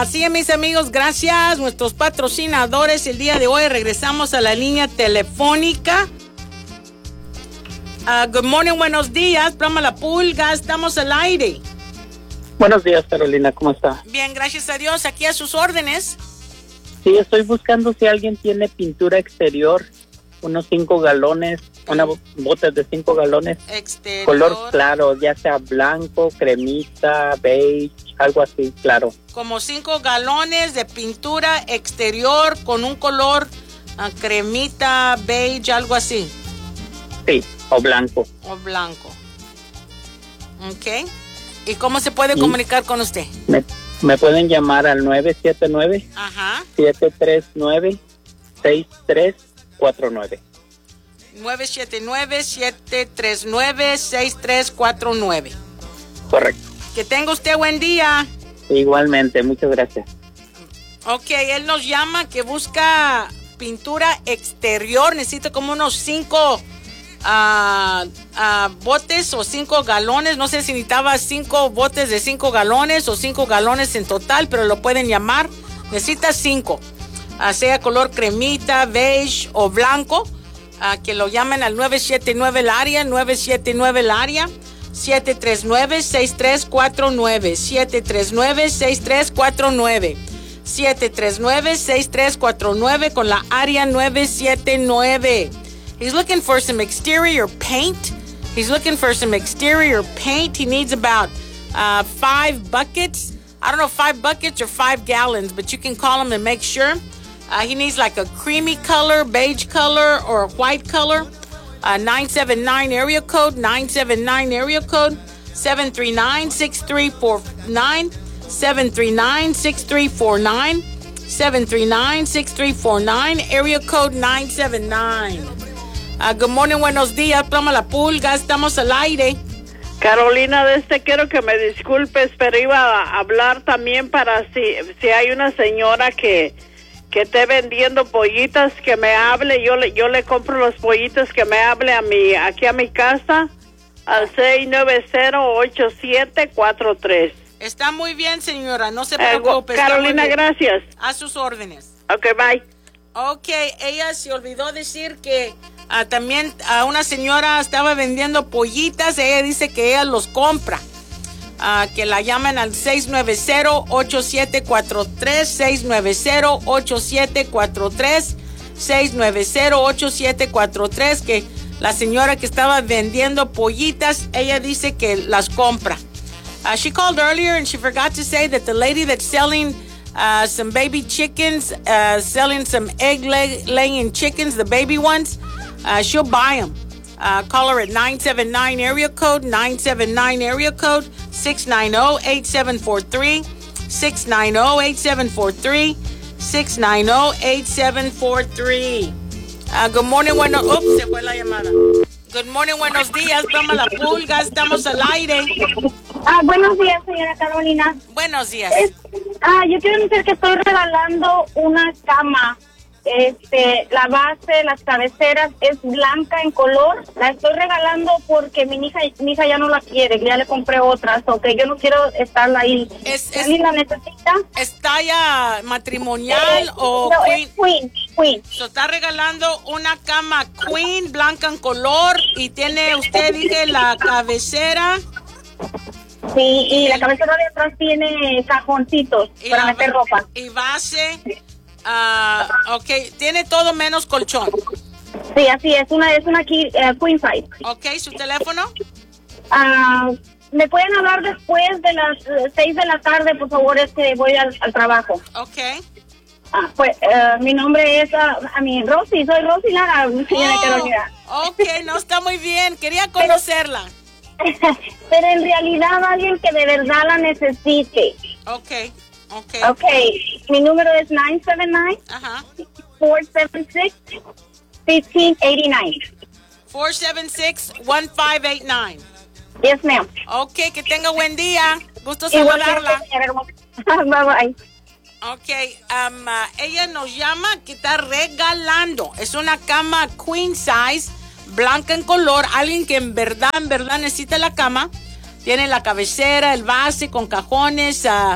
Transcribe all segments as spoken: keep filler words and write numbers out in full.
Así es, mis amigos, gracias. Nuestros patrocinadores, el día de hoy regresamos a la línea telefónica. Uh, good morning, buenos días. Programa La Pulga, estamos al aire. Buenos días, Carolina, ¿cómo está? Bien, gracias a Dios, aquí a sus órdenes. Sí, estoy buscando si alguien tiene pintura exterior, unos cinco galones, una botes de cinco galones. Exterior. Color claro, ya sea blanco, cremita, beige, algo así, claro. Como cinco galones de pintura exterior con un color uh, cremita, beige, algo así. Sí, o blanco. O blanco. Ok. ¿Y cómo se puede comunicar con usted? Me, me pueden llamar al nueve siete nueve, siete tres nueve, seis tres cuatro nueve. nueve siete nueve, siete tres nueve, seis tres cuatro nueve. Correcto. Que tenga usted buen día. Igualmente, muchas gracias. Ok, él nos llama que busca pintura exterior. Necesita como unos cinco uh, uh, botes o cinco galones. No sé si necesitaba cinco botes de cinco galones o cinco galones en total, pero lo pueden llamar. Necesita cinco. Uh, sea color cremita, beige o blanco. Uh, que lo llamen al nueve siete nueve el área, nueve siete nueve el área. siete tres nueve, seis tres cuatro nueve, siete tres nueve, seis tres cuatro nueve, siete tres nueve, seis tres cuatro nueve con la área nueve siete nueve. He's looking for some exterior paint. He's looking for some exterior paint. He needs about uh, five buckets. I don't know if five buckets or five gallons, but you can call him and make sure. Uh, he needs like a creamy color, beige color, or a white color. Uh, nine seven nine area code, nine seven nine area code, seven three nine, six three four nine, seven three nine, six three four nine, seven three nine, six three four nine, area code nine seven nine. Uh, good morning, buenos días, programa La Pulga, estamos al aire. Carolina, de este quiero que me disculpes, pero iba a hablar también para si, si hay una señora que... que esté vendiendo pollitas, que me hable, yo le yo le compro los pollitos, que me hable a mi aquí a mi casa al seis nueve cero, ocho siete cuatro tres. Está muy bien, señora, no se preocupe. Eh, Carolina, gracias. A sus órdenes. Ok, bye. Ok, ella se olvidó decir que uh, también a uh, una señora estaba vendiendo pollitas, ella dice que ella los compra. Uh, que la llamen al seis nueve cero, ocho siete cuatro tres, seis nueve cero, ocho siete cuatro tres, seis nueve cero, ocho siete cuatro tres, que la señora que estaba vendiendo pollitas, ella dice que las compra. Uh, she called earlier and she forgot to say that the lady that's selling uh, some baby chickens, uh, selling some egg lay- laying chickens, the baby ones, uh, she'll buy them. Uh, call her at nine seven nine area code, nine seven nine area code, six nine zero, eight seven four three, six nine zero, eight seven four three, six nine zero, eight seven four three. Uh, good morning, bueno, oops, se fue la llamada. Good morning, buenos días, programa La Pulga, estamos al aire. Ah, buenos días, señora Carolina. Buenos días. Es, ah, yo quiero decir que estoy regalando una cama. Este, la base, las cabeceras es blanca en color. La estoy regalando porque mi hija, mi hija ya no la quiere, ya le compré otras, o que yo no quiero estarla ahí. Es, es, ¿Alguien la necesita? ¿Es talla matrimonial eh, o no, queen? Es queen, queen. So, está regalando una cama queen blanca en color y tiene usted, dije, la cabecera. Sí, y la cabecera de atrás tiene cajoncitos para meter ropa. Y base. Uh, ok, tiene todo menos colchón. Sí, así es, una es una aquí, uh, queen size. Ok, ¿su teléfono? Uh, ¿Me pueden hablar después de las seis de la tarde, por favor? Es que voy al, al trabajo. Ok. Ah, pues uh, mi nombre es, uh, a mí, Rosy, soy Rosy Lara, señora oh, Carolina. Ok, no, está muy bien, quería conocerla. Pero, pero en realidad alguien que de verdad la necesite. Ok. Okay. Okay, mi número es nine seven nine, four seven six, one five eight nine. four seven six, one five eight nine. Yes, ma'am. Ok, que tenga buen día. Gusto saludarla. Bye bye. Ok, um, uh, ella nos llama que está regalando. Es una cama queen size, blanca en color. Alguien que en verdad, en verdad necesita la cama. Tiene la cabecera, el base con cajones, uh,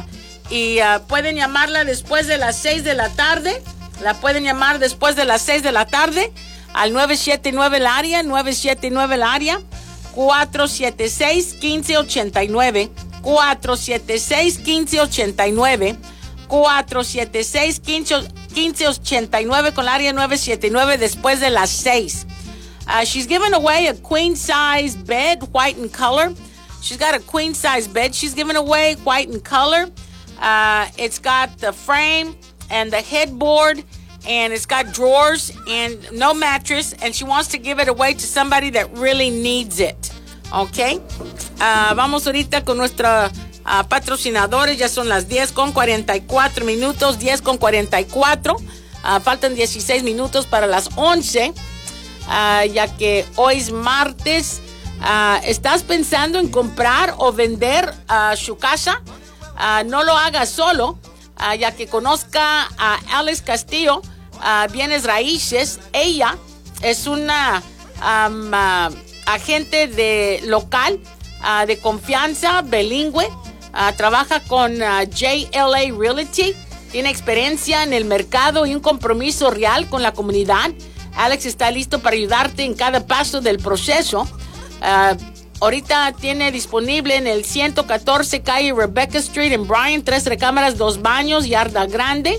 y uh, pueden llamarla después de las seis de la tarde. La pueden llamar después de las seis de la tarde al nueve siete nueve el área, nueve siete nueve el área, cuatro siete seis, uno cinco ocho nueve, cuatro siete seis, uno cinco ocho nueve, cuatro siete seis, uno cinco ocho nueve con el área nueve siete nueve después de las seis. Uh, she's giving away a queen size bed, white in color. She's got a queen size bed she's giving away, white in color. Uh, it's got the frame and the headboard, and it's got drawers and no mattress, and she wants to give it away to somebody that really needs it. Okay? Uh, vamos ahorita con nuestra uh, patrocinadores. Ya son las diez con cuarenta y cuatro minutos, diez con cuarenta y cuatro. Uh, faltan dieciséis minutos para las once. Uh, ya que hoy es martes. Uh, ¿Estás pensando en comprar o vender uh, su casa? Uh, no lo hagas solo, uh, ya que conozca a Alex Castillo, uh, Bienes Raíces. Ella es una um, uh, agente de local uh, de confianza, bilingüe. Uh, trabaja con uh, J L A Realty. Tiene experiencia en el mercado y un compromiso real con la comunidad. Alex está listo para ayudarte en cada paso del proceso. Uh, ahorita tiene disponible en el ciento catorce calle Rebecca Street en Bryan, tres recámaras, dos baños, yarda grande.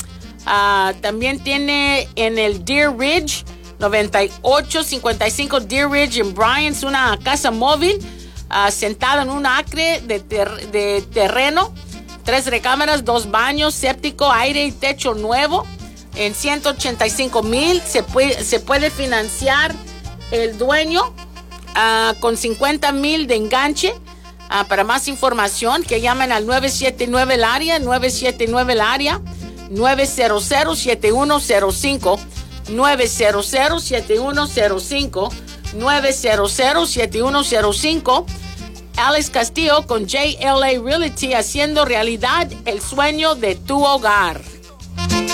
Uh, también tiene en el Deer Ridge, noventa y ocho cincuenta y cinco Deer Ridge en Bryan. Es una casa móvil uh, sentada en un acre de, ter- de terreno, tres recámaras, dos baños, séptico, aire y techo nuevo. En ciento ochenta y cinco mil se puede, se puede financiar el dueño uh, con cincuenta mil de enganche. Uh, para más información, que llamen al nueve siete nueve el área, nueve siete nueve el área, nueve cero cero, siete uno cero cinco, nueve cero cero, siete uno cero cinco, nueve cero cero, siete uno cero cinco. Alex Castillo con J L A Realty, haciendo realidad el sueño de tu hogar.